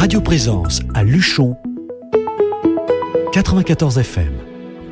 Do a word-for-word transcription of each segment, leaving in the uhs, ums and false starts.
Radio Présence à Luchon, quatre-vingt-quatorze F M.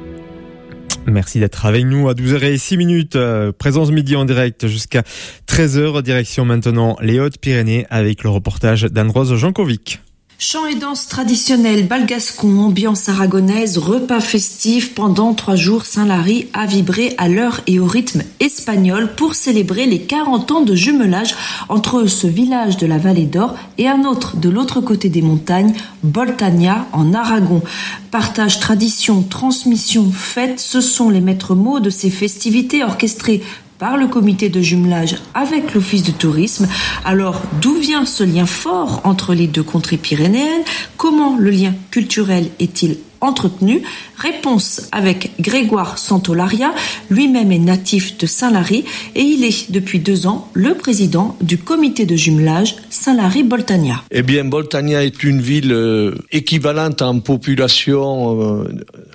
Merci d'être avec nous à douze heures six minutes. Euh, présence midi en direct jusqu'à treize heures. Direction maintenant les Hautes-Pyrénées avec le reportage d'Anne-Rose Jankovic. Chants et danses traditionnelles, bal gascon, ambiance aragonaise, repas festifs pendant trois jours. Saint-Lary a vibré à l'heure et au rythme espagnol pour célébrer les quarante ans de jumelage entre ce village de la Vallée d'Or et un autre de l'autre côté des montagnes, Boltania en Aragon. Partage, tradition, transmission, fête, ce sont les maîtres mots de ces festivités orchestrées par le comité de jumelage avec l'office de tourisme. Alors, d'où vient ce lien fort entre les deux contrées pyrénéennes ? Comment le lien culturel est-il entretenu ? Réponse avec Grégoire Santolaria, lui-même est natif de Saint-Lary et il est depuis deux ans le président du comité de jumelage Saint-Lary-Boltania. Eh bien, Boltania est une ville euh, équivalente en population euh,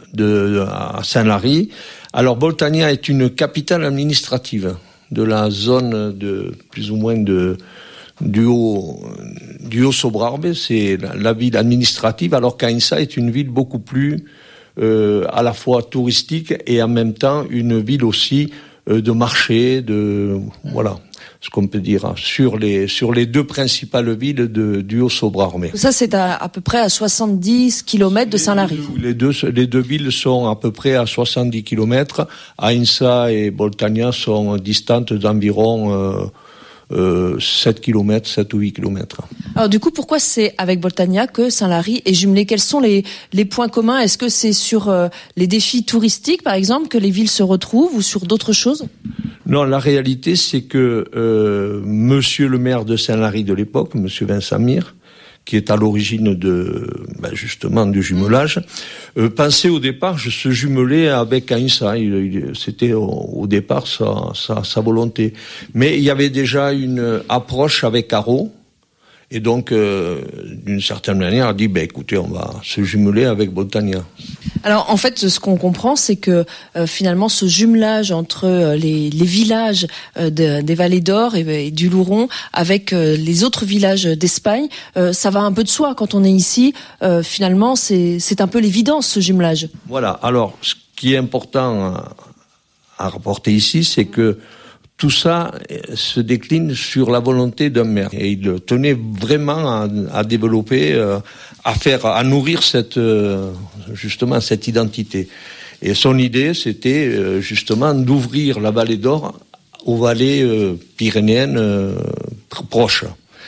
de, à Saint-Lary. Alors, Boltania est une capitale administrative de la zone de plus ou moins de du haut du Haut-Sobrarbe, c'est la, la ville administrative, alors qu'Ainsa est une ville beaucoup plus euh, à la fois touristique et en même temps une ville aussi euh, de marché, de voilà. Ce qu'on peut dire sur les sur les deux principales villes de, du Haut-Sobrarbe. Ça, c'est à, à peu près à soixante-dix kilomètres de Saint-Lary. Les deux, les deux villes sont à peu près à soixante-dix kilomètres. Aïnsa et Boltania sont distantes d'environ euh, euh, sept kilomètres, sept ou huit kilomètres. Alors du coup, pourquoi c'est avec Boltania que Saint-Lary est jumelé ? Quels sont les, les points communs ? Est-ce que c'est sur euh, les défis touristiques, par exemple, que les villes se retrouvent ou sur d'autres choses ? Non, la réalité, c'est que euh, Monsieur le maire de Saint-Lary de l'époque, Monsieur Vincent Mir, qui est à l'origine de, ben justement, du jumelage, euh, pensait au départ je se jumeler avec Aïnsa. Il, il, c'était au, au départ sa, sa, sa volonté. Mais il y avait déjà une approche avec Haro. Et donc, euh, d'une certaine manière, a dit, ben, écoutez, on va se jumeler avec Boltania. Alors, en fait, ce qu'on comprend, c'est que euh, finalement, ce jumelage entre euh, les, les villages euh, de, des Vallées d'Or et, et du Louron avec euh, les autres villages d'Espagne, euh, ça va un peu de soi. Quand on est ici, euh, finalement, c'est, c'est un peu l'évidence, ce jumelage. Voilà. Alors, ce qui est important à, à rapporter ici, c'est que tout ça se décline sur la volonté d'un maire. Et il tenait vraiment à, à développer, euh, à faire, à nourrir cette, euh, justement, cette identité. Et son idée, c'était euh, justement d'ouvrir la Vallée d'Or aux vallées euh, pyrénéennes euh, proches.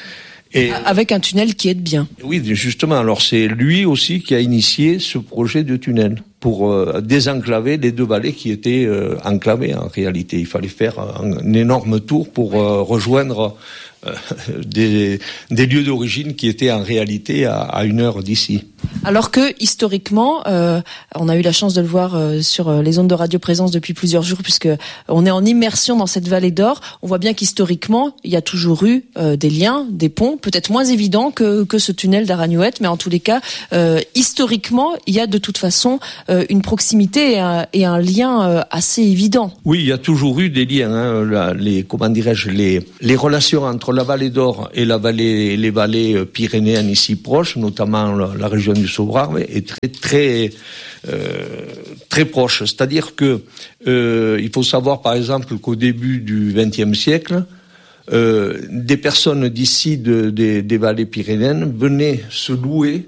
Et avec un tunnel qui aide bien. Oui, justement. Alors c'est lui aussi qui a initié ce projet de tunnel pour euh, désenclaver les deux vallées qui étaient euh, enclavées en réalité. Il fallait faire un, un énorme tour pour euh, rejoindre euh, des, des lieux d'origine qui étaient en réalité à, à une heure d'ici. Alors que historiquement, euh, on a eu la chance de le voir euh, sur les ondes de Radio Présence depuis plusieurs jours, puisque on est en immersion dans cette vallée d'or. On voit bien qu'historiquement, il y a toujours eu euh, des liens, des ponts, peut-être moins évidents que que ce tunnel d'Aragnouët, mais en tous les cas, euh, historiquement, il y a de toute façon euh, une proximité et un, et un lien euh, assez évident. Oui, il y a toujours eu des liens. Hein, la, les comment dirais-je, les les relations entre la vallée d'Or et la vallée, les vallées pyrénéennes ici proches, notamment la, la région du Sobrarbe, est très très euh, très proche. C'est-à-dire que euh, il faut savoir par exemple qu'au début du vingtième siècle, euh, des personnes d'ici de, de, des vallées pyrénéennes venaient se louer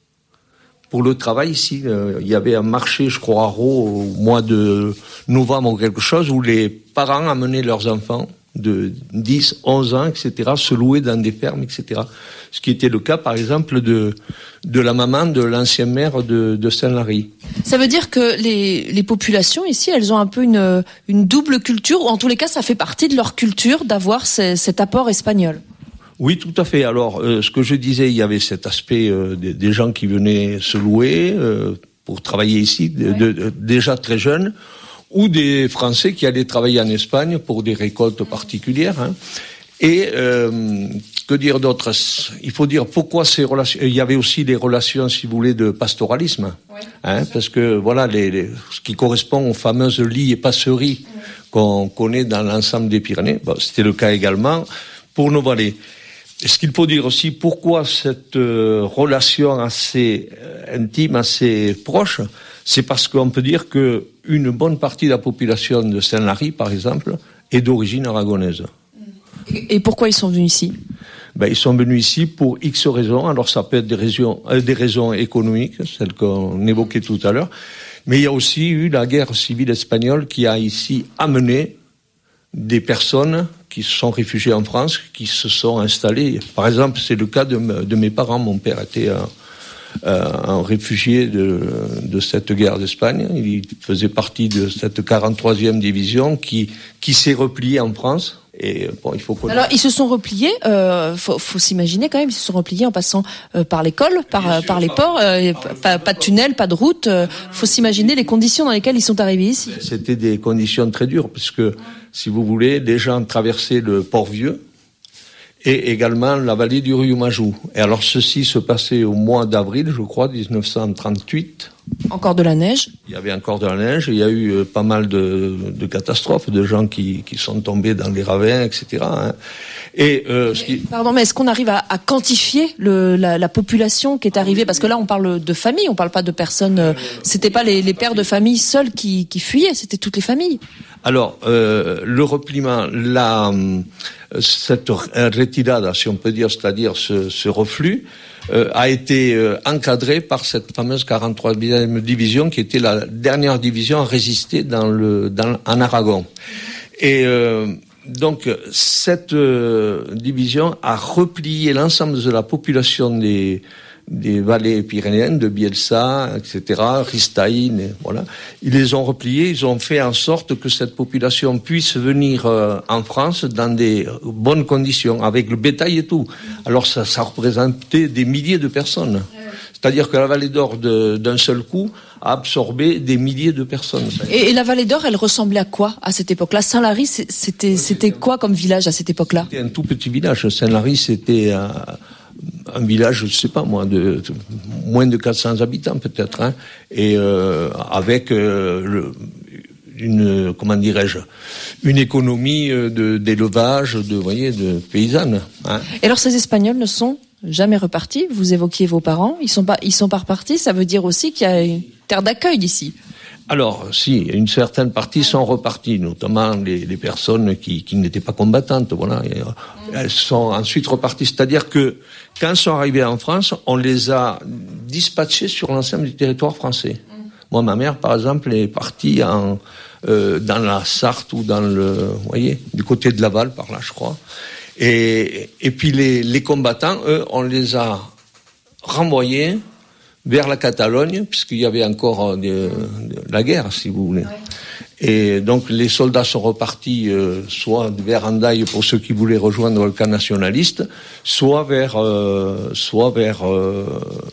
pour le travail ici. Euh, il y avait un marché, je crois, à Raux au mois de novembre ou quelque chose, où les parents amenaient leurs enfants de dix, onze ans, et cetera, se louer dans des fermes, et cetera. Ce qui était le cas, par exemple, de, de la maman de l'ancien maire de, de Saint-Lary. Ça veut dire que les, les populations ici, elles ont un peu une, une double culture, ou en tous les cas, ça fait partie de leur culture d'avoir ce, cet apport espagnol. Oui, tout à fait. Alors, euh, ce que je disais, il y avait cet aspect euh, des, des gens qui venaient se louer euh, pour travailler ici, de, ouais. de, de, déjà très jeunes, ou des Français qui allaient travailler en Espagne pour des récoltes particulières. Hein. Et euh, que dire d'autre ? Il faut dire pourquoi ces relations. Il y avait aussi des relations, si vous voulez, de pastoralisme, oui, hein, parce que voilà, les, les, ce qui correspond aux fameuses lits et passeries oui. qu'on connaît dans l'ensemble des Pyrénées. Bon, c'était le cas également pour nos vallées. ce qu'il faut dire aussi, pourquoi cette euh, relation assez euh, intime, assez proche, c'est parce qu'on peut dire que une bonne partie de la population de Saint-Lary, par exemple, est d'origine aragonaise. Et pourquoi ils sont venus ici ? Ben, ils sont venus ici pour X raisons. Alors ça peut être des raisons, euh, des raisons économiques, celles qu'on évoquait tout à l'heure, mais il y a aussi eu la guerre civile espagnole qui a ici amené des personnes qui se sont réfugiées en France, qui se sont installées. Par exemple, c'est le cas de, de mes parents. Mon père était un, un réfugié de, de cette guerre d'Espagne. Il faisait partie de cette quarante-troisième division qui, qui s'est repliée en France. Et bon, il faut Alors, ils se sont repliés. Euh, faut, faut s'imaginer quand même, ils se sont repliés en passant euh, par l'école, par, par les ports. Euh, pas, pas de tunnel, pas de route. Euh, faut s'imaginer les conditions dans lesquelles ils sont arrivés ici. C'était des conditions très dures, puisque, si vous voulez, les gens traversaient le Port-Vieux et également la vallée du Riomajou. Et alors, ceci se passait au mois d'avril, je crois, dix-neuf cent trente-huit. Encore de la neige. Il y avait encore de la neige. Il y a eu euh, pas mal de, de catastrophes, de gens qui, qui sont tombés dans les ravins, et cetera. Hein. Et euh, ce qui... Pardon, mais est-ce qu'on arrive à, à quantifier le, la, la population qui est arrivée ? Parce que là, on parle de famille, on parle pas de personnes. Euh, c'était pas les, les pères de famille seuls qui, qui fuyaient, c'était toutes les familles. Alors, euh, le repliement, la, cette retirada, si on peut dire, c'est-à-dire ce, ce reflux, euh, a été euh, encadré par cette fameuse quarante-troisième division, qui était la dernière division à résister dans le, dans, en Aragon. Et euh, donc, cette euh, division a replié l'ensemble de la population des des vallées pyrénéennes, de Bielsa, et cetera, Ristaïn, et voilà. Ils les ont repliés, ils ont fait en sorte que cette population puisse venir euh, en France dans des bonnes conditions, avec le bétail et tout. Alors ça, ça représentait des milliers de personnes. C'est-à-dire que la Vallée d'Or, de, d'un seul coup, a absorbé des milliers de personnes. Et, et la Vallée d'Or, elle ressemblait à quoi à cette époque-là ? Saint-Lary, c'était, c'était quoi comme village à cette époque-là ? C'était un tout petit village. Saint-Lary, c'était un, un village, je sais pas moi, de, de moins de quatre cents habitants peut-être, hein, et euh, avec euh, le, une, comment dirais-je, une économie de, d'élevage, de, voyez, de paysanne. Hein. Et alors ces Espagnols ne sont jamais repartis. Vous évoquiez vos parents, ils sont pas, ils sont pas repartis. Ça veut dire aussi qu'il y a une terre d'accueil ici. Alors, si, une certaine partie sont reparties, notamment les, les personnes qui, qui n'étaient pas combattantes, voilà. Et, euh, elles sont ensuite reparties. C'est-à-dire que, quand elles sont arrivées en France, on les a dispatchées sur l'ensemble du territoire français. Moi, ma mère, par exemple, est partie en, euh, dans la Sarthe ou dans le, vous voyez, du côté de Laval, par là, je crois. Et, et puis les, les combattants, eux, on les a renvoyés vers la Catalogne, puisqu'il y avait encore de, de la guerre, si vous voulez. Ouais. Et donc les soldats sont repartis euh, soit vers Hendaye pour ceux qui voulaient rejoindre le camp nationaliste, soit vers, euh, soit vers euh,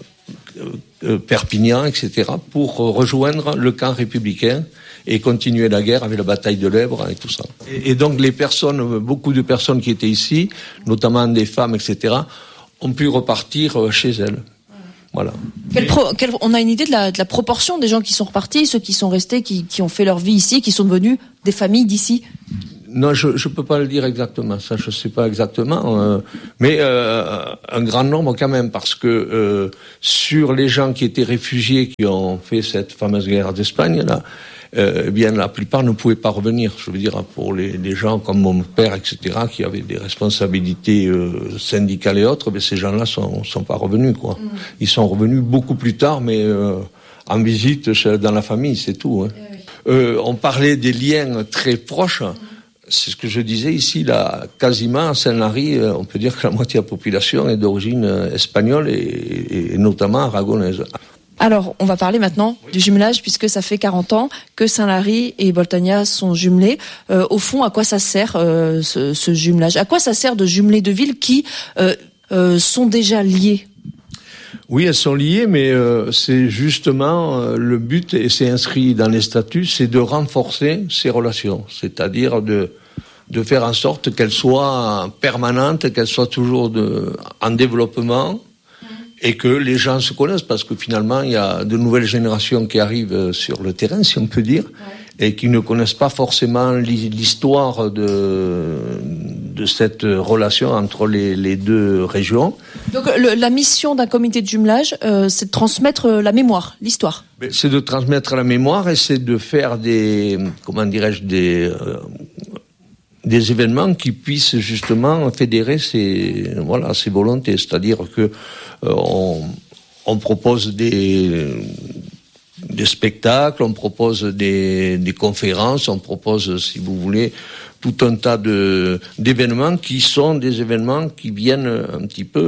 euh, Perpignan, et cetera, pour rejoindre le camp républicain et continuer la guerre avec la bataille de l'Èbre et tout ça. Et, et donc les personnes, beaucoup de personnes qui étaient ici, notamment des femmes, et cetera, ont pu repartir chez elles. Voilà. Quelle pro, quelle, on a une idée de la, de la proportion des gens qui sont repartis, ceux qui sont restés, qui, qui ont fait leur vie ici, qui sont devenus des familles d'ici? Non, je je peux pas le dire exactement. Ça, je sais pas exactement. Euh, mais euh, un grand nombre quand même, parce que euh, sur les gens qui étaient réfugiés, qui ont fait cette fameuse guerre d'Espagne là, euh, eh bien la plupart ne pouvaient pas revenir. Je veux dire, pour les, les gens comme mon père, et cetera, qui avaient des responsabilités euh, syndicales et autres, ben ces gens-là sont sont pas revenus quoi. Mmh. Ils sont revenus beaucoup plus tard, mais euh, en visite dans la famille, c'est tout. Hein. Oui. Euh, on parlait des liens très proches. Mmh. C'est ce que je disais ici, là, quasiment à Saint-Lary, on peut dire que la moitié de la population est d'origine espagnole et, et notamment aragonaise. Alors, on va parler maintenant du jumelage, puisque ça fait quarante ans que Saint-Lary et Boltania sont jumelés. Euh, au fond, à quoi ça sert euh, ce, ce jumelage ? À quoi ça sert de jumeler deux villes qui euh, euh, sont déjà liées ? Oui, elles sont liées, mais euh, c'est justement euh, le but, et c'est inscrit dans les statuts, c'est de renforcer ces relations, c'est-à-dire de de faire en sorte qu'elles soient permanentes, qu'elles soient toujours de, en développement, et que les gens se connaissent, parce que finalement, il y a de nouvelles générations qui arrivent sur le terrain, si on peut dire, ouais. Et qui ne connaissent pas forcément l'histoire de de cette relation entre les, les deux régions. Donc le, la mission d'un comité de jumelage, euh, c'est de transmettre la mémoire, l'histoire. C'est de transmettre la mémoire et c'est de faire des, comment dirais-je, des, euh, des événements qui puissent justement fédérer ces, voilà, ces volontés. C'est-à-dire que euh, on, on propose des, des spectacles, on propose des, des conférences, on propose, si vous voulez, tout un tas de d'événements qui sont des événements qui viennent un petit peu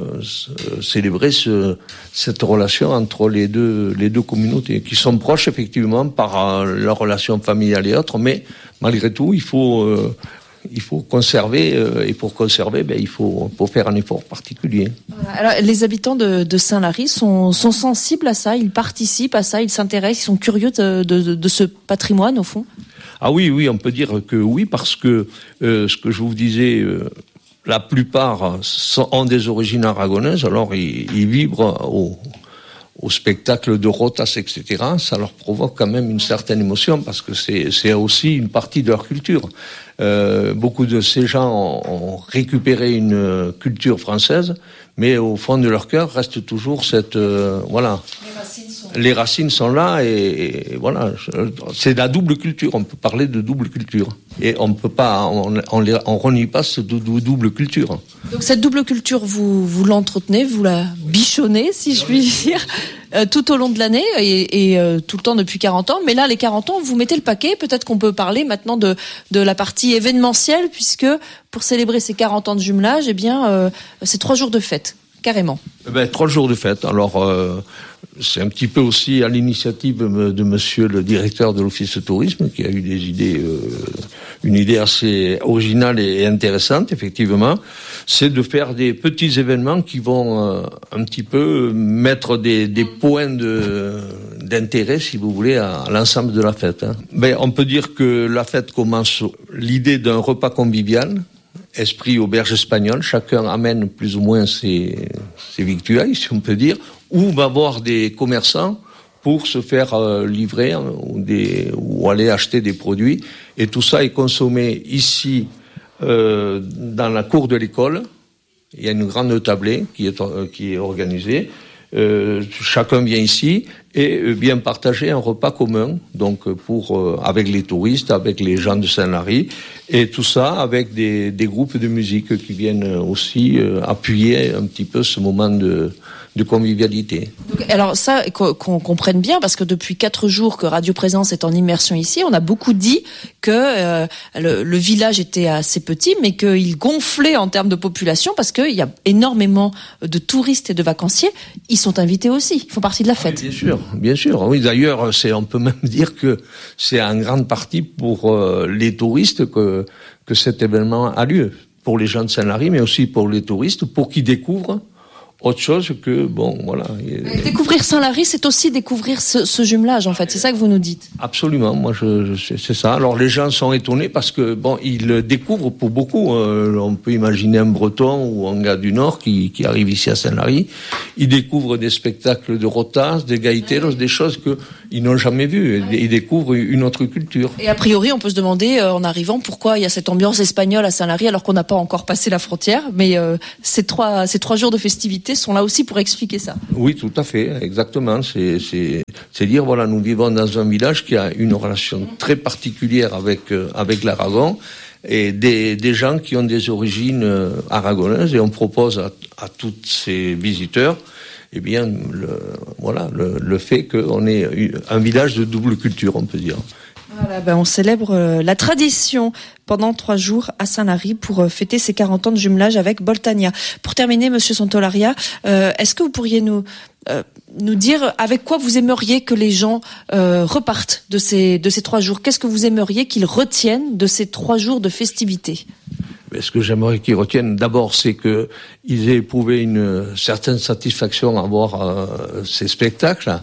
euh, célébrer ce, cette relation entre les deux les deux communautés qui sont proches effectivement par euh, leur relation familiale et autres, mais malgré tout il faut euh, il faut conserver euh, et pour conserver ben il faut faut faire un effort particulier. Alors les habitants de, de Saint-Lary sont sont sensibles à ça, ils participent à ça, ils s'intéressent, ils sont curieux de de, de ce patrimoine au fond. Ah oui, oui, on peut dire que oui, parce que euh, ce que je vous disais, euh, la plupart sont, ont des origines aragonaises, alors ils, ils vibrent au, au spectacle de rotas, et cetera. Ça leur provoque quand même une certaine émotion, parce que c'est, c'est aussi une partie de leur culture. Euh, beaucoup de ces gens ont, ont récupéré une culture française, mais au fond de leur cœur reste toujours cette... Euh, voilà. Les racines sont... Les racines sont là et, et voilà, c'est la double culture. On peut parler de double culture et on peut pas, on, on, on renie pas cette double culture. Donc cette double culture, vous vous l'entretenez, vous la bichonnez, si je puis dire, euh, tout au long de l'année et, et euh, tout le temps depuis quarante ans. Mais là, les quarante ans, vous mettez le paquet. Peut-être qu'on peut parler maintenant de de la partie événementielle, puisque pour célébrer ces quarante ans de jumelage, eh bien, euh, c'est trois jours de fête. Carrément. Eh ben, trois jours de fête. Alors, euh, c'est un petit peu aussi à l'initiative de monsieur le directeur de l'Office de tourisme qui a eu des idées, euh, une idée assez originale et intéressante, effectivement. C'est de faire des petits événements qui vont euh, un petit peu mettre des, des points de, d'intérêt, si vous voulez, à, à l'ensemble de la fête. Hein. Ben, on peut dire que la fête commence l'idée d'un repas convivial. Esprit auberge espagnole, chacun amène plus ou moins ses, ses victuailles, si on peut dire, ou va voir des commerçants pour se faire euh, livrer hein, ou, des, ou aller acheter des produits. Et tout ça est consommé ici, euh, dans la cour de l'école. Il y a une grande tablée qui est, euh, qui est organisée. Euh, chacun vient ici et vient partager un repas commun, donc pour euh, avec les touristes, avec les gens de Saint-Lary, et tout ça avec des, des groupes de musique qui viennent aussi euh, appuyer un petit peu ce moment de, de convivialité. Donc, alors ça, qu'on, qu'on comprenne bien, parce que depuis quatre jours que Radio Présence est en immersion ici, on a beaucoup dit que euh, le, le village était assez petit, mais qu'il gonflait en termes de population, parce qu'il y a énormément de touristes et de vacanciers. Ils sont invités aussi, ils font partie de la fête. Oui, bien sûr, bien sûr. Oui, d'ailleurs, c'est, on peut même dire que c'est en grande partie pour euh, les touristes que que cet événement a lieu. Pour les gens de Saint-Lary, mais aussi pour les touristes, pour qu'ils découvrent autre chose que, bon, voilà. Découvrir Saint-Lary, c'est aussi découvrir ce, ce jumelage, en fait. C'est ça que vous nous dites. Absolument. Moi, je, je c'est ça. Alors, les gens sont étonnés parce que, bon, ils découvrent pour beaucoup. Euh, on peut imaginer un Breton ou un gars du Nord qui, qui arrive ici à Saint-Lary. Ils découvrent des spectacles de rotas, des gaiteros, des choses que ils n'ont jamais vues. Ils découvrent une autre culture. Et a priori, on peut se demander, euh, en arrivant, pourquoi il y a cette ambiance espagnole à Saint-Lary alors qu'on n'a pas encore passé la frontière. Mais euh, ces trois, ces trois jours de festivités sont là aussi pour expliquer ça. Oui, tout à fait, exactement. C'est, c'est, c'est dire, voilà, nous vivons dans un village qui a une relation très particulière avec euh, avec l'Aragon et des, des gens qui ont des origines euh, aragonaises, et on propose à, à tous ces visiteurs, eh bien, le, voilà, le, le fait qu'on ait un village de double culture, on peut dire. Voilà, ben on célèbre euh, la tradition pendant trois jours à Saint-Lary pour euh, fêter ses quarante ans de jumelage avec Boltania. Pour terminer, Monsieur Santolaria, euh, est-ce que vous pourriez nous euh, nous dire avec quoi vous aimeriez que les gens euh, repartent de ces de ces trois jours? Qu'est-ce que vous aimeriez qu'ils retiennent de ces trois jours de festivités? Ce que j'aimerais qu'ils retiennent, d'abord, c'est que ils aient éprouvé une certaine satisfaction à voir euh, ces spectacles,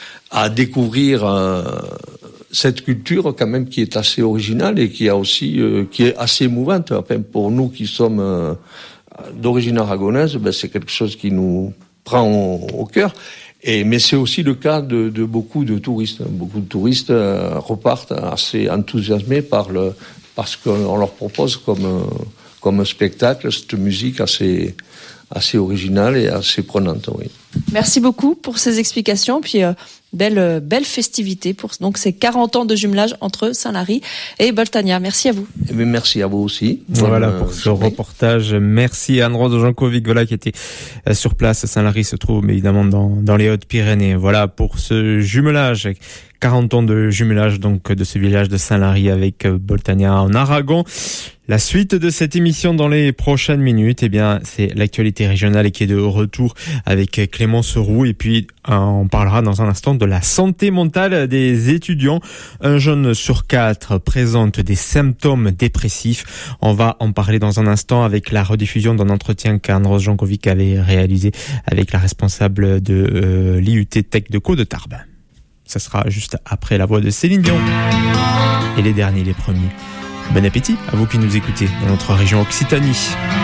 à découvrir euh, cette culture quand même qui est assez originale et qui a aussi euh, qui est assez émouvante. Enfin, pour nous qui sommes euh, d'origine aragonaise, ben, c'est quelque chose qui nous prend au, au cœur. Et mais c'est aussi le cas de, de beaucoup de touristes. Beaucoup de touristes euh, repartent assez enthousiasmés par le parce qu'on leur propose comme euh, comme spectacle, cette musique assez, assez originale et assez prenante, oui. Merci beaucoup pour ces explications, puis euh, belle, euh, belle festivité pour donc ces quarante ans de jumelage entre Saint-Lary et Boltania. Merci à vous. Eh bien, merci à vous aussi. Bonne voilà pour ce journée. reportage. Merci à Anne-Rose Jankovic, voilà, qui était sur place. Saint-Lary se trouve évidemment dans, dans les Hautes-Pyrénées. Voilà pour ce jumelage. quarante ans de jumelage donc de ce village de Saint-Lary avec Boltania en Aragon. La suite de cette émission dans les prochaines minutes, eh bien, c'est l'actualité régionale qui est de retour avec Clémence Roux. Et puis, on parlera dans un instant de la santé mentale des étudiants. Un jeune sur quatre présente des symptômes dépressifs. On va en parler dans un instant avec la rediffusion d'un entretien qu'Anne-Rose Jankovic avait réalisé avec la responsable de euh, l'I U T Tech de Caux de Tarbes. Ça sera juste après la voix de Céline Dion. Et les derniers, les premiers. Bon appétit à vous qui nous écoutez dans notre région Occitanie.